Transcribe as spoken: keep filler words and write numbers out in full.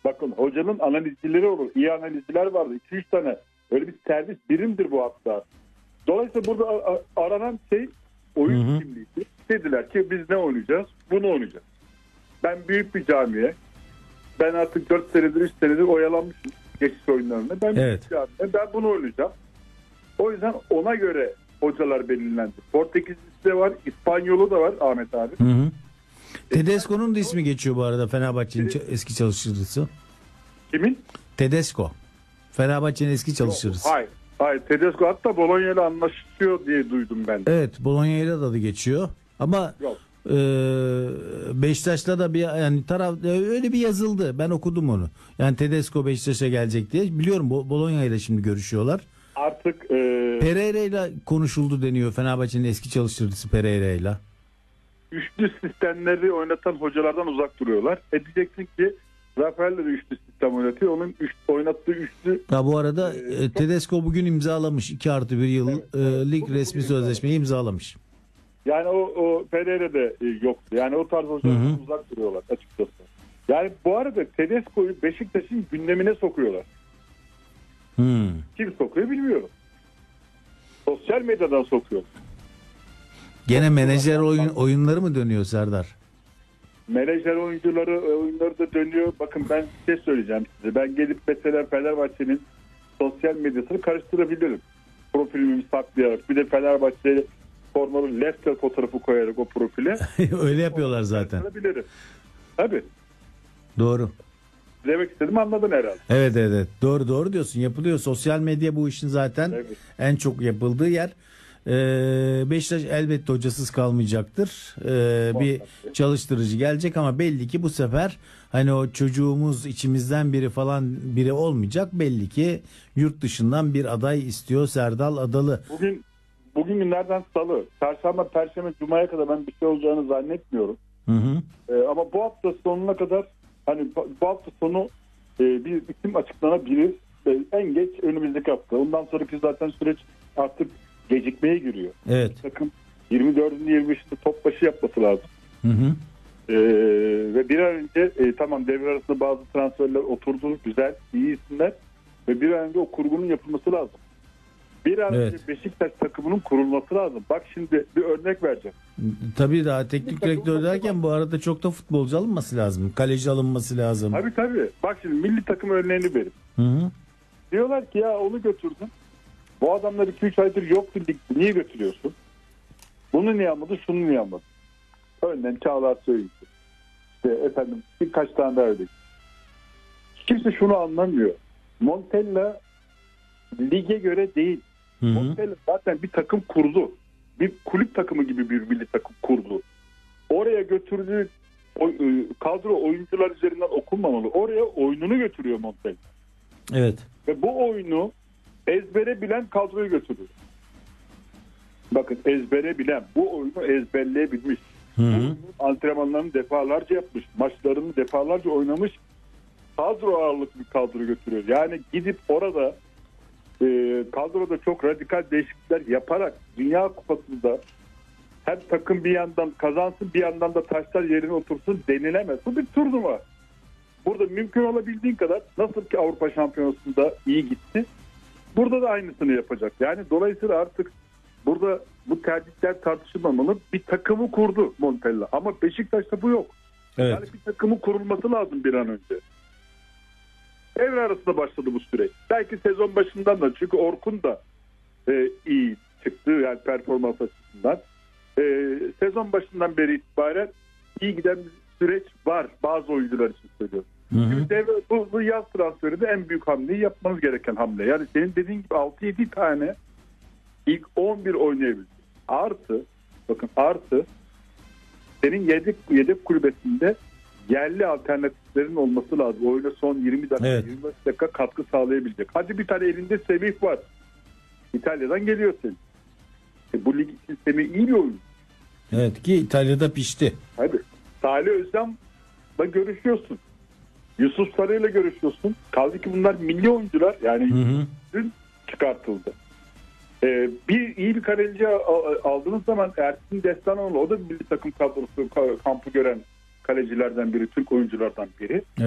Bakın hocanın analizcileri olur. İyi analizciler vardı. iki üç tane. Öyle bir servis birimdir bu hatta. Dolayısıyla burada aranan şey oyun hı hı. kimliği. Dediler ki biz ne oynayacağız? Bunu oynayacağız. Ben büyük bir camiye, ben artık dört senedir üç senedir oyalanmışım geçiş oyunlarında. Ben evet. büyük bir camiye, ben bunu oynayacağım. O yüzden ona göre hocalar belirlendi. Portekizlisi de var, İspanyolu da var Ahmet abi. Hı hı. Tedesco'nun da ismi geçiyor bu arada, Fenerbahçe'nin evet. eski çalıştırıcısı. Kimin? Tedesco. Fenerbahçe'nin eski çalıştırıcısı. Hayır. Hayır. Tedesco hatta Bologna ile anlaşıyor diye duydum ben. Evet. Bologna ile de adı geçiyor. Ama Yok. e, Beşiktaş'ta da bir yani taraf öyle bir yazıldı. Ben okudum onu. Yani Tedesco Beşiktaş'a gelecek diye. Biliyorum Bologna ile şimdi görüşüyorlar. Artık e... Pereira ile konuşuldu deniyor. Fenerbahçe'nin eski çalıştırıcısı Pereira ile. Üçlü sistemleri oynatan hocalardan uzak duruyorlar. E diyeceksin ki Rafael de üçlü sistem oynatıyor. Onun üç, oynattığı üçlü... Ya bu arada e, Tedesco bugün imzalamış. iki artı bir yıl evet, evet. E, lig resmi sözleşmeyi imzalamış. Yani o, o Pereira de e, yoktu. Yani o tarz hocalardan uzak duruyorlar açıkçası. Yani bu arada Tedesco'yu Beşiktaş'ın gündemine sokuyorlar. Hmm. Kim sokuyor bilmiyorum. Sosyal medyadan sokuyor. Gene menajer oyun, oyunları mı dönüyor Serdar? Menajer oyuncuları oyunları da dönüyor. Bakın ben bir şey söyleyeceğim size. Ben gelip mesela Fenerbahçe'nin sosyal medyasını karıştırabilirim. Profilimi saklayarak. Bir de Fenerbahçe formalı Leicester fotoğrafı koyarak o profile. Öyle yapıyorlar zaten. Tabii. Doğru. Demek istedim, anladın herhalde. Evet evet. Doğru doğru diyorsun. Yapılıyor. Sosyal medya bu işin zaten evet. en çok yapıldığı yer. Ee, Beşiktaş elbette hocasız kalmayacaktır. Ee, bir çalıştırıcı gelecek ama belli ki bu sefer hani o çocuğumuz içimizden biri falan biri olmayacak. Belli ki yurt dışından bir aday istiyor Serdal Adalı. Bugün bugün günlerden salı. Çarşamba, perşembe, cumaya kadar ben bir şey olacağını zannetmiyorum. Hı hı. Ee, ama bu hafta sonuna kadar hani bu hafta sonu e, bir isim açıklanabilir. E, en geç önümüzdeki hafta. Ondan sonraki zaten süreç artık gecikmeye giriyor. Evet. Takım yirmi dördünde yirmi beşinde top başı yapması lazım. Hı hı. Ee, ve bir an önce e, tamam devre arasında bazı transferler oturdu, güzel, iyi isimler ve bir an önce o kurgunun yapılması lazım. Bir an evet. önce Beşiktaş takımının kurulması lazım. Bak şimdi bir örnek vereceğim. Tabii daha teknik direktör derken bu arada çok da futbolcu alınması lazım. Kaleci alınması lazım. Tabii tabii. Bak şimdi milli takım örneğini verin. Hı hı. Diyorlar ki ya onu götürdün. Bu adamlar iki üç aydır yoktu ligde. Niye götürüyorsun? Bunu niye almadın? Şunu niye almadın? Örneğin Çağlar Söyüncü. İşte efendim birkaç tane daha öyle. Kimse şunu anlamıyor. Montella lige göre değil. Hı hı. Montella zaten bir takım kurdu. Bir kulüp takımı gibi bir milli takım kurdu. Oraya götürdüğü kadro oyuncular üzerinden okunmamalı. Oraya oyununu götürüyor Montella. Evet. Ve bu oyunu ezbere bilen kadroyu götürüyor. Bakın ezbere bilen, bu oyunu ezberleyebilmiş. Hı hı. Bu antrenmanlarını defalarca yapmış, maçlarını defalarca oynamış, kadro ağırlıklı bir kadro götürüyor. Yani gidip orada e, kadroda çok radikal değişiklikler yaparak Dünya Kupası'nda hem takım bir yandan kazansın bir yandan da taşlar yerine otursun denilemez. Bu bir turnuva. Burada mümkün olabildiğin kadar nasıl ki Avrupa Şampiyonası'nda iyi gitti, burada da aynısını yapacak. Yani dolayısıyla artık burada bu tercihler tartışılmamalı. Bir takımı kurdu Montella. Ama Beşiktaş'ta bu yok. Evet. Yani bir takımın kurulması lazım bir an önce. Devre arasında başladı bu süreç. Belki sezon başından da, çünkü Orkun da e, iyi çıktı yani performans açısından. E, sezon başından beri itibaren iyi giden bir süreç var. Bazı oyuncular için söylüyorum. Hı hı. Şimdi devre, bu, bu yaz transferi de en büyük hamleyi yapmanız gereken hamle. Yani senin dediğin gibi altı yedi tane ilk on bir oynayabilir. Artı, bakın artı senin yedek, yedek kulübesinde yerli alternatiflerin olması lazım. Oyuna son yirmi dakika, evet. yirmi beş dakika katkı sağlayabilecek. Hadi bir tane elinde Semih var. İtalya'dan geliyor senin. E, bu lig için Semih iyi bir oyun. Evet ki İtalya'da pişti. Hadi. Salih Özcan'la görüşüyorsun. Yusuf Sarı'yla görüşüyorsun. Kaldı ki bunlar milli oyuncular. Yani hı hı. dün çıkartıldı. Ee, bir iyi bir kaleci aldığınız zaman Ersin Destanoğlu, o da milli takım kadrosu kampı gören kalecilerden biri, Türk oyunculardan biri.